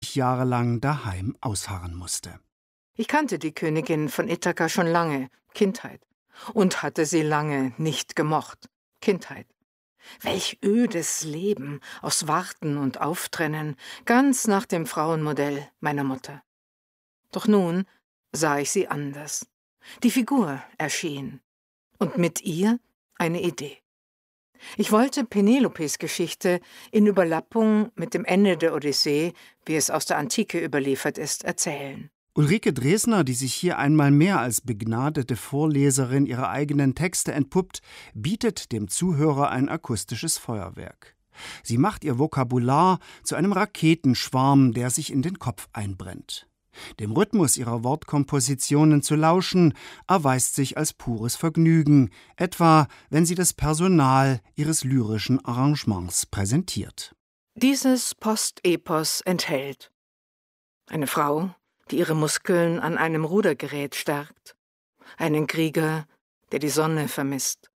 30 Jahre lang daheim ausharren musste. Ich kannte die Königin von Ithaka schon lange, Kindheit, und hatte sie lange nicht gemocht, Kindheit. Welch ödes Leben aus Warten und Auftrennen, ganz nach dem Frauenmodell meiner Mutter. Doch nun sah ich sie anders. Die Figur erschien und mit ihr eine Idee. Ich wollte Penelopes Geschichte in Überlappung mit dem Ende der Odyssee, wie es aus der Antike überliefert ist, erzählen. Ulrike Dresner, die sich hier einmal mehr als begnadete Vorleserin ihrer eigenen Texte entpuppt, bietet dem Zuhörer ein akustisches Feuerwerk. Sie macht ihr Vokabular zu einem Raketenschwarm, der sich in den Kopf einbrennt. Dem Rhythmus ihrer Wortkompositionen zu lauschen, erweist sich als pures Vergnügen, etwa wenn sie das Personal ihres lyrischen Arrangements präsentiert. Dieses Postepos enthält eine Frau, die ihre Muskeln an einem Rudergerät stärkt, einen Krieger, der die Sonne vermisst,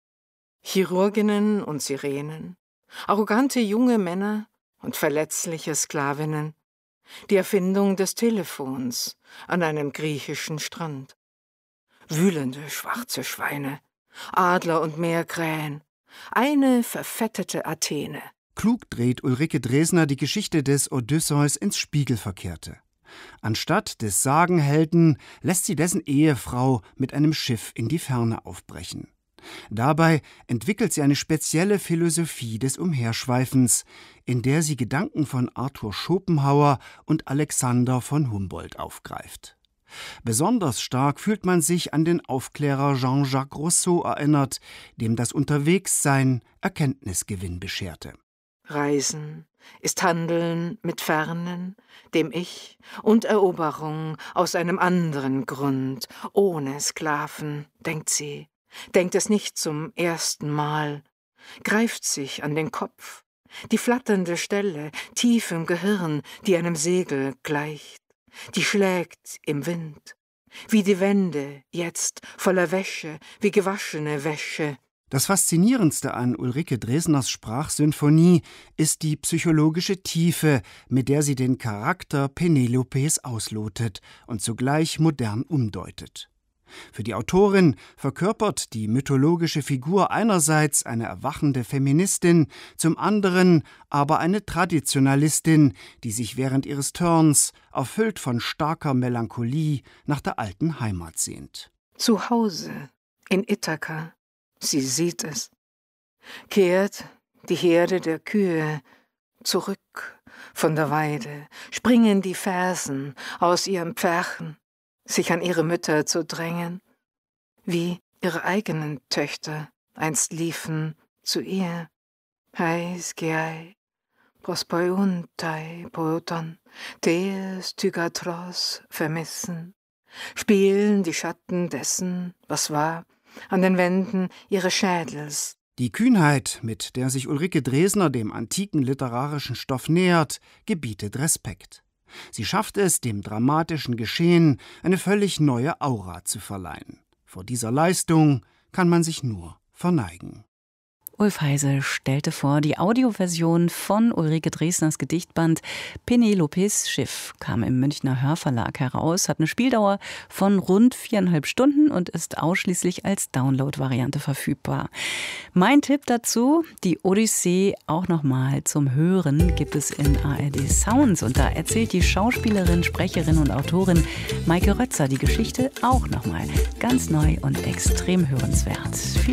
Chirurginnen und Sirenen, arrogante junge Männer und verletzliche Sklavinnen, die Erfindung des Telefons an einem griechischen Strand, wühlende schwarze Schweine, Adler und Meerkrähen, eine verfettete Athene. Klug dreht Ulrike Dresner die Geschichte des Odysseus ins Spiegelverkehrte. Anstatt des Sagenhelden lässt sie dessen Ehefrau mit einem Schiff in die Ferne aufbrechen. Dabei entwickelt sie eine spezielle Philosophie des Umherschweifens, in der sie Gedanken von Arthur Schopenhauer und Alexander von Humboldt aufgreift. Besonders stark fühlt man sich an den Aufklärer Jean-Jacques Rousseau erinnert, dem das Unterwegssein Erkenntnisgewinn bescherte. Reisen ist Handeln mit Fernen, dem Ich und Eroberung aus einem anderen Grund, ohne Sklaven, denkt sie, denkt es nicht zum ersten Mal, greift sich an den Kopf, die flatternde Stelle tief im Gehirn, die einem Segel gleicht, die schlägt im Wind, wie die Wände jetzt voller Wäsche, wie gewaschene Wäsche. Das Faszinierendste an Ulrike Dresners Sprachsymphonie ist die psychologische Tiefe, mit der sie den Charakter Penelopes auslotet und zugleich modern umdeutet. Für die Autorin verkörpert die mythologische Figur einerseits eine erwachende Feministin, zum anderen aber eine Traditionalistin, die sich während ihres Turns, erfüllt von starker Melancholie, nach der alten Heimat sehnt. Zu Hause in Ithaka. Sie sieht es, kehrt die Herde der Kühe zurück von der Weide, springen die Fersen aus ihren Pferchen, sich an ihre Mütter zu drängen, wie ihre eigenen Töchter einst liefen zu ihr. Heis geai, prospoiuntai poeton, tees tygatros vermissen, spielen die Schatten dessen, was war, an den Wänden ihres Schädels. Die Kühnheit, mit der sich Ulrike Dresner dem antiken literarischen Stoff nähert, gebietet Respekt. Sie schafft es, dem dramatischen Geschehen eine völlig neue Aura zu verleihen. Vor dieser Leistung kann man sich nur verneigen. Ulf Heise stellte vor, die Audioversion von Ulrike Dresners Gedichtband Penelopes Schiff kam im Münchner Hörverlag heraus, hat eine Spieldauer von rund 4,5 Stunden und ist ausschließlich als Download-Variante verfügbar. Mein Tipp dazu, die Odyssee auch nochmal zum Hören gibt es in ARD Sounds und da erzählt die Schauspielerin, Sprecherin und Autorin Maike Rötzer die Geschichte auch nochmal ganz neu und extrem hörenswert.